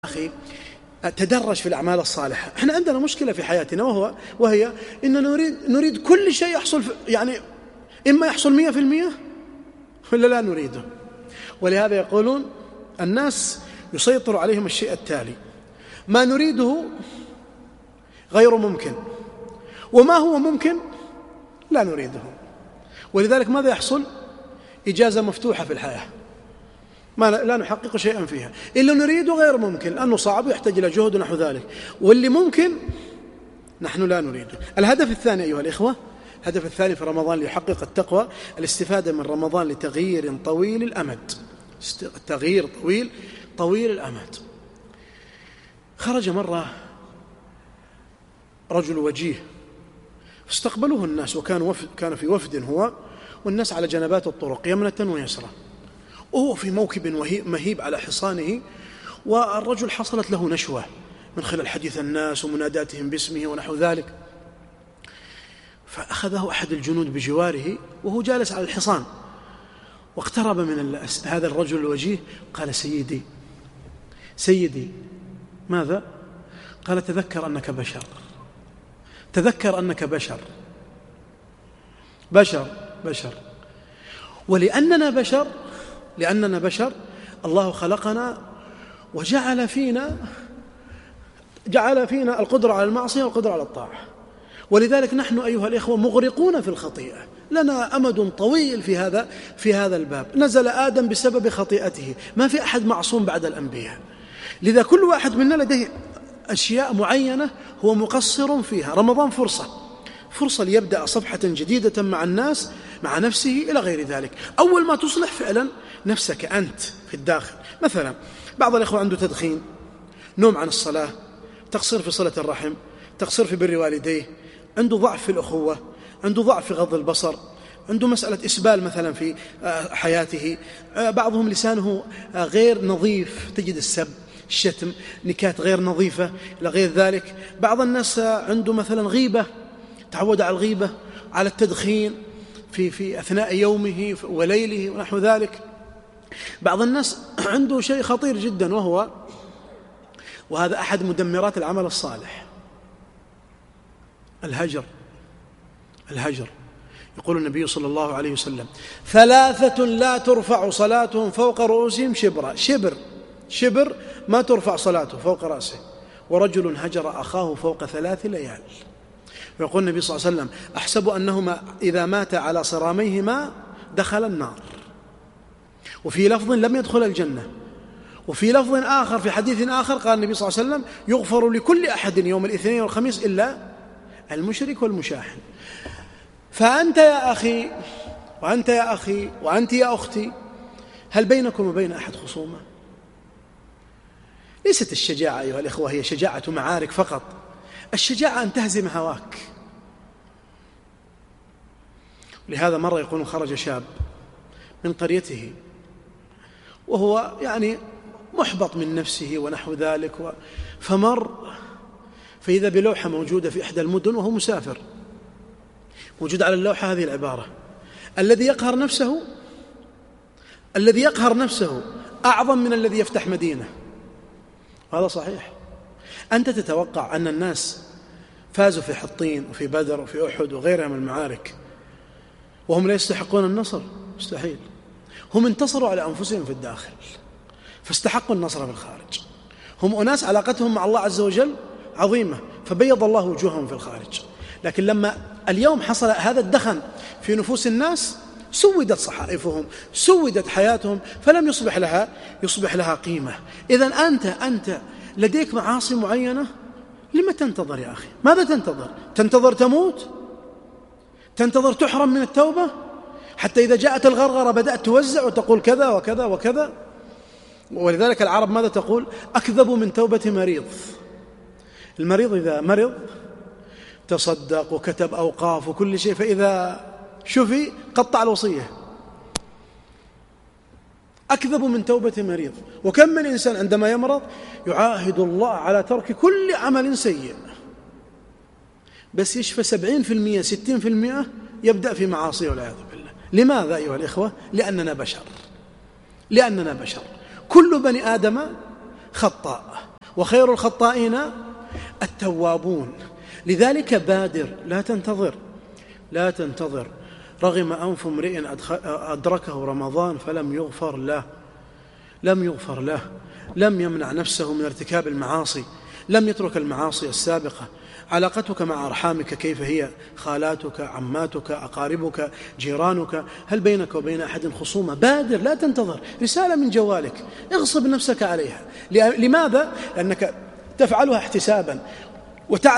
أخي تدرج في الأعمال الصالحة. احنا عندنا مشكلة في حياتنا وهي إننا نريد كل شيء يحصل يعني إما يحصل 100% ولا لا نريده. ولهذا يقولون الناس يسيطر عليهم الشيء التالي: ما نريده غير ممكن، وما هو ممكن لا نريده. ولذلك ماذا يحصل؟ إجازة مفتوحة في الحياة، لا نحقق شيئا فيها. إلا نريده غير ممكن لأنه صعب ويحتاج إلى جهد ونحو ذلك، واللي ممكن نحن لا نريده. الهدف الثاني أيها الإخوة، الهدف الثاني في رمضان ليحقق التقوى الاستفادة من رمضان لتغيير طويل الأمد. تغيير طويل الأمد. خرج مرة رجل وجيه فاستقبلوه الناس، كان في وفد هو والناس على جنبات الطرق يمنة ويسرى، وهو في موكب مهيب على حصانه، والرجل حصلت له نشوة من خلال حديث الناس ومناداتهم باسمه ونحو ذلك. فأخذه أحد الجنود بجواره وهو جالس على الحصان، واقترب من هذا الرجل الوجيه، قال: سيدي ماذا؟ قال: تذكر أنك بشر، ولأننا بشر الله خلقنا وجعل فينا القدرة على المعصية والقدرة على الطاعة، ولذلك نحن أيها الإخوة مغرقون في الخطيئة، لنا أمد طويل في هذا الباب. نزل آدم بسبب خطيئته، ما في أحد معصوم بعد الأنبياء، لذا كل واحد منا لديه أشياء معينة هو مقصر فيها. رمضان فرصة ليبدأ صفحة جديدة مع الناس، مع نفسه إلى غير ذلك. أول ما تصلح فعلا نفسك أنت في الداخل. مثلا بعض الإخوة عنده تدخين، نوم عن الصلاة، تقصير في صلة الرحم، تقصير في بر والديه، عنده ضعف في الأخوة، عنده ضعف في غض البصر، عنده مسألة إسبال مثلا في حياته، بعضهم لسانه غير نظيف، تجد السب، الشتم، نكات غير نظيفة إلى غير ذلك. بعض الناس عنده مثلا غيبة، تعود على الغيبة، على التدخين في أثناء يومه وليله ونحو ذلك. بعض الناس عنده شيء خطير جدا وهذا أحد مدمرات العمل الصالح: الهجر. يقول النبي صلى الله عليه وسلم: 3 لا ترفع صلاتهم فوق رؤوسهم شبر ما ترفع صلاته فوق رأسه، ورجل هجر أخاه فوق 3 ليال. ويقول النبي صلى الله عليه وسلم: أحسب أنهما إذا مات على صراميهما دخل النار. وفي لفظ: لم يدخل الجنة. وفي لفظ آخر في حديث آخر قال النبي صلى الله عليه وسلم: يغفر لكل أحد يوم الاثنين والخميس إلا المشرك والمشاحن. فأنت يا أخي، وأنت يا أخي، وأنت يا أختي، هل بينكم وبين أحد خصومة؟ ليست الشجاعة أيها الإخوة هي شجاعة معارك فقط، الشجاعة أن تهزم هواك. لهذا مرة يقولون خرج شاب من قريته وهو يعني محبط من نفسه ونحو ذلك، فمر فإذا بلوحة موجودة في إحدى المدن وهو مسافر، موجود على اللوحة هذه العبارة: الذي يقهر نفسه أعظم من الذي يفتح مدينة. هذا صحيح. أنت تتوقع أن الناس فازوا في حطين وفي بدر وفي أحد وغيرها من المعارك وهم لا يستحقون النصر؟ مستحيل. هم انتصروا على أنفسهم في الداخل فاستحقوا النصر في الخارج. هم أناس علاقتهم مع الله عز وجل عظيمة فبيض الله وجوههم في الخارج. لكن لما اليوم حصل هذا الدخن في نفوس الناس، سودت صحائفهم، سودت حياتهم، فلم يصبح لها قيمة. إذن أنت لديك معاصي معينة، لما تنتظر يا أخي؟ ماذا تنتظر تموت؟ تنتظر تحرم من التوبة حتى إذا جاءت الغرغرة بدأت توزع وتقول كذا وكذا وكذا؟ ولذلك العرب ماذا تقول؟ أكذب من توبة مريض. المريض إذا مرض تصدق وكتب أوقاف وكل شيء، فإذا شفي قطع الوصية. أكذب من توبة مريض. وكم من إنسان عندما يمرض يعاهد الله على ترك كل عمل سيء، بس يشفى 70% 60% يبدأ في معاصي والعياذ بالله. لماذا أيها الإخوة؟ لأننا بشر. كل بني آدم خطاء. وخير الخطائين التوابون. لذلك بادر، لا تنتظر. رغم أنف امرئ أدركه رمضان فلم يغفر له، لم يمنع نفسه من ارتكاب المعاصي، لم يترك المعاصي السابقة. علاقتك مع أرحامك كيف هي؟ خالاتك، عماتك، أقاربك، جيرانك، هل بينك وبين أحد خصومة؟ بادر، لا تنتظر. رسالة من جوالك اغصب نفسك عليها. لماذا؟ لأنك تفعلها احتسابا